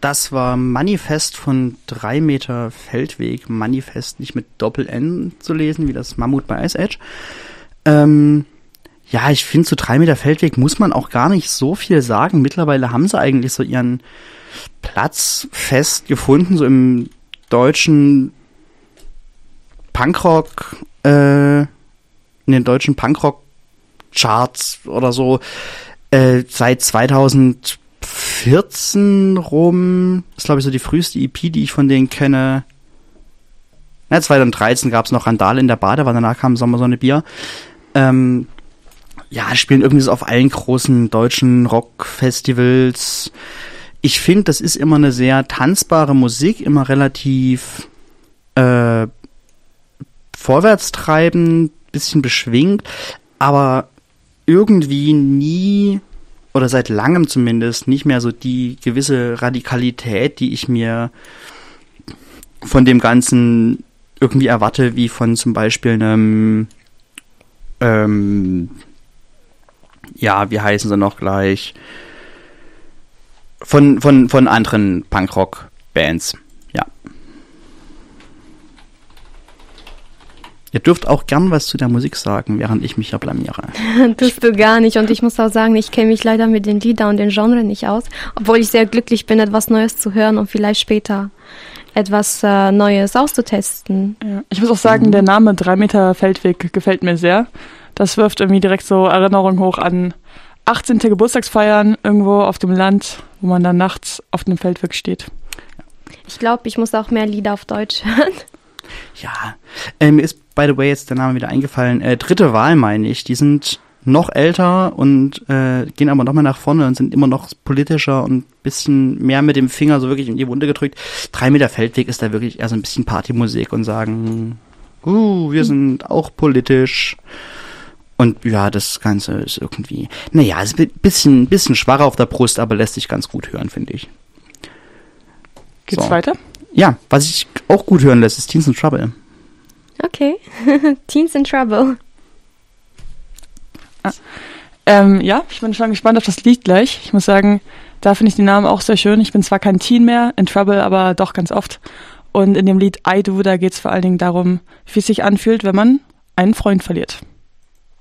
Das war Manifest von 3 Meter Feldweg. Manifest nicht mit Doppel-N zu lesen, wie das Mammut bei Ice Age. Ja, ich finde, zu 3 Meter Feldweg muss man auch gar nicht so viel sagen. Mittlerweile haben sie eigentlich so ihren Platz fest gefunden, so im deutschen Punkrock, in den deutschen Punkrock-Charts oder so, seit 2014 rum, ist glaube ich so die früheste EP, die ich von denen kenne. Ja, 2013 gab es noch Randale in der Badewanne, danach kam Sommersonne-Bier. Ja, spielen irgendwie so auf allen großen deutschen Rockfestivals. Ich finde, das ist immer eine sehr tanzbare Musik, immer relativ vorwärtstreibend, bisschen beschwingt, aber irgendwie nie, oder seit langem zumindest, nicht mehr so die gewisse Radikalität, die ich mir von dem Ganzen irgendwie erwarte, wie von zum Beispiel einem ja, wie heißen sie noch gleich? Von anderen Punkrock-Bands, ja. Ihr dürft auch gern was zu der Musik sagen, während ich mich ja blamiere. Tust du gar nicht. Und ich muss auch sagen, ich kenne mich leider mit den Liedern und den Genres nicht aus, obwohl ich sehr glücklich bin, etwas Neues zu hören und vielleicht später etwas Neues auszutesten. Ja. Ich muss auch sagen, der Name 3 Meter Feldweg gefällt mir sehr. Das wirft irgendwie direkt so Erinnerungen hoch an 18. Geburtstagsfeiern irgendwo auf dem Land, wo man dann nachts auf dem Feldweg steht. Ich glaube, ich muss auch mehr Lieder auf Deutsch hören. Ja, mir ist, by the way, jetzt der Name wieder eingefallen. Dritte Wahl, meine ich. Die sind noch älter und gehen aber noch mal nach vorne und sind immer noch politischer und ein bisschen mehr mit dem Finger so wirklich in die Wunde gedrückt. 3 Meter Feldweg ist da wirklich eher so ein bisschen Partymusik und sagen, wir sind auch politisch. Und ja, das Ganze ist irgendwie, naja, ist ein bisschen schwach auf der Brust, aber lässt sich ganz gut hören, finde ich. Geht's weiter? Ja, was sich auch gut hören lässt, ist Teens in Trouble. Okay, Teens in Trouble. Ja, ich bin schon gespannt auf das Lied gleich. Ich muss sagen, da finde ich den Namen auch sehr schön. Ich bin zwar kein Teen mehr, in Trouble, aber doch ganz oft. Und in dem Lied I Do, da geht es vor allen Dingen darum, wie es sich anfühlt, wenn man einen Freund verliert.